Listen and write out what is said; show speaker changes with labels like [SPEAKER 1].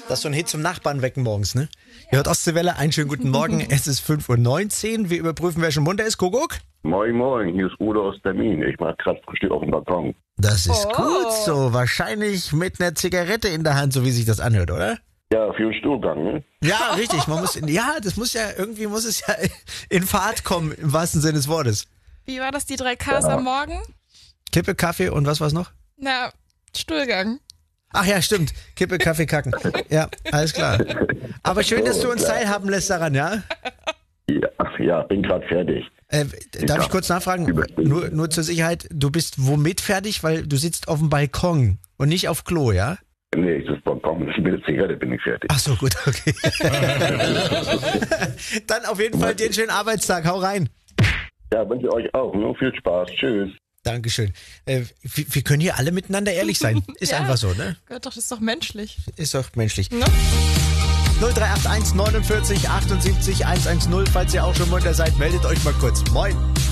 [SPEAKER 1] Das ist so ein Hit zum Nachbarn wecken morgens, ne? Ihr hört Ostseewelle, einen schönen guten Morgen. Es ist 5:19 Uhr. Wir überprüfen, wer schon munter ist. Kuckuck.
[SPEAKER 2] Moin, moin, hier ist Udo aus Termin. Ich mache gerade Frühstück auf dem Balkon.
[SPEAKER 1] Das ist gut so. Wahrscheinlich mit einer Zigarette in der Hand, so wie sich das anhört, oder?
[SPEAKER 2] Ja, für einen Stuhlgang, ne?
[SPEAKER 1] Ja, richtig. Irgendwie muss es ja in Fahrt kommen, im wahrsten Sinne des Wortes.
[SPEAKER 3] Wie war das, die 3 Ks am Morgen?
[SPEAKER 1] Kippe, Kaffee und was war's noch?
[SPEAKER 3] Na, Stuhlgang.
[SPEAKER 1] Ach ja, stimmt. Kippe, Kaffee, Kacken. Ja, alles klar. Aber schön, dass du uns teilhaben lässt daran, ja?
[SPEAKER 2] Ja, bin gerade fertig.
[SPEAKER 1] Darf ich kurz nachfragen? Nur zur Sicherheit, du bist womit fertig? Weil du sitzt auf dem Balkon und nicht auf Klo, ja?
[SPEAKER 2] Nee, ich sitze Balkon. Mit der Zigarette bin ich fertig.
[SPEAKER 1] Ach so, gut, okay. Dann auf jeden Fall dir einen schönen Arbeitstag. Hau rein.
[SPEAKER 2] Ja, wünsche euch auch. Ne? Viel Spaß. Tschüss.
[SPEAKER 1] Dankeschön. Wir können hier alle miteinander ehrlich sein. Ist
[SPEAKER 3] Ja.
[SPEAKER 1] einfach so, ne?
[SPEAKER 3] Gott, doch, das ist doch menschlich.
[SPEAKER 1] Ist doch menschlich.
[SPEAKER 3] Ne?
[SPEAKER 1] 0381 49 78 110. Falls ihr auch schon munter seid, meldet euch mal kurz. Moin.